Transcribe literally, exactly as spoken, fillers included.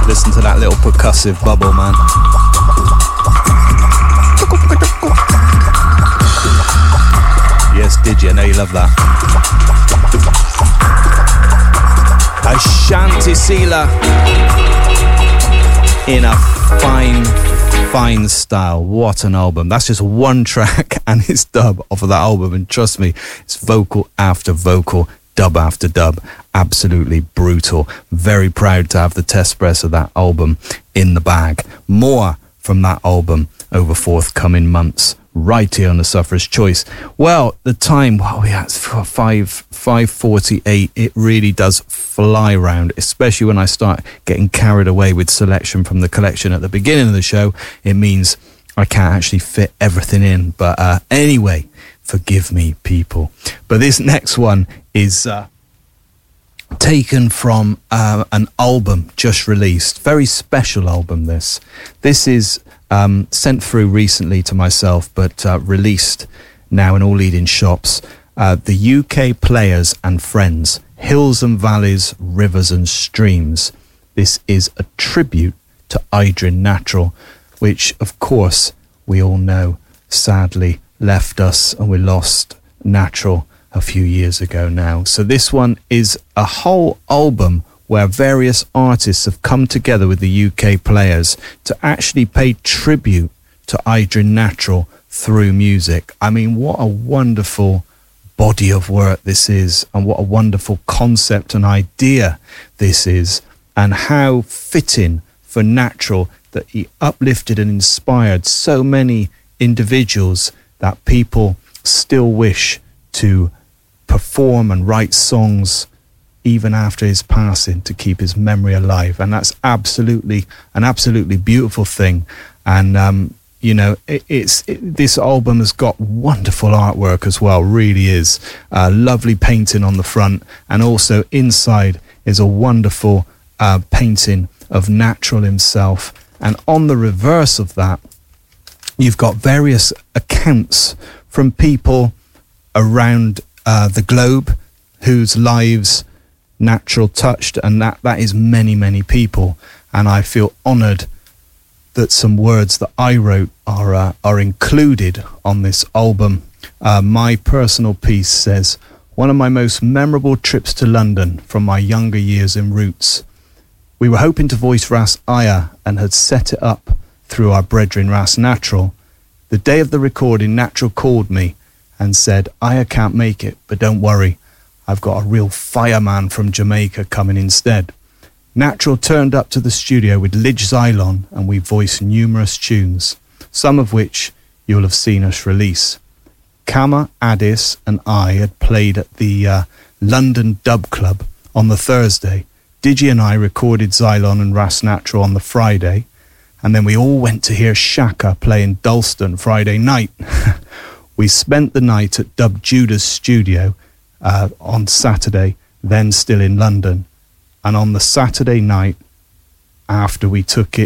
Listen to that little percussive bubble, man. Yes, did you? I know you love that. Ashanti Sila in a fine, fine style. What an album. That's just one track and it's dub off of that album. And trust me, it's vocal after vocal, dub after dub. Absolutely brutal. Very proud to have the test press of that album in the bag. More from that album over forthcoming months. Right here on the Sufferer's Choice. Well, the time, wow, yeah, it's five five forty eight. It really does fly round, especially when I start getting carried away with selection from the collection at the beginning of the show. It means I can't actually fit everything in. But uh, anyway, forgive me, people. But this next one is uh, taken from uh, an album just released. Very special album. This. This is. Um, sent through recently to myself, but uh, released now in all leading shops. Uh, the U K Players and Friends, Hills and Valleys, Rivers and Streams. This is a tribute to Idrin Natural, which of course we all know sadly left us, and we lost Natural a few years ago now. So this one is a whole album where various artists have come together with the U K Players to actually pay tribute to Idrin Natural through music. I mean, what a wonderful body of work this is, and what a wonderful concept and idea this is, and how fitting for Natural that he uplifted and inspired so many individuals that people still wish to perform and write songs even after his passing, to keep his memory alive. And that's absolutely an absolutely beautiful thing. And um you know, it, it's it, this album has got wonderful artwork as well. Really is uh, lovely painting on the front, and also inside is a wonderful uh, painting of Natural himself. And on the reverse of that, you've got various accounts from people around uh, the globe whose lives Natural touched, and that that is many many people. And I feel honoured that some words that I wrote are uh, are included on this album. Uh, my personal piece says, one of my most memorable trips to London from my younger years in Roots. We were hoping to voice Ras Aya and had set it up through our brethren Ras Natural. The day of the recording, Natural called me and said, Aya can't make it, but don't worry, I've got a real fireman from Jamaica coming instead. Natural turned up to the studio with Lidge Xylon, and we voiced numerous tunes, some of which you'll have seen us release. Kama, Addis and I had played at the uh, London Dub Club on the Thursday. Digi and I recorded Xylon and Ras Natural on the Friday, and then we all went to hear Shaka playing Dalston Friday night. We spent the night at Dub Judah's studio Uh, on Saturday, then still in London. And on the Saturday night, after we took it